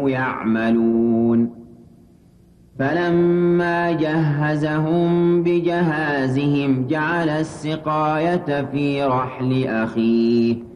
كانوا يعملون فلما جهزهم بجهازهم جعل السقاية في رحل أخيه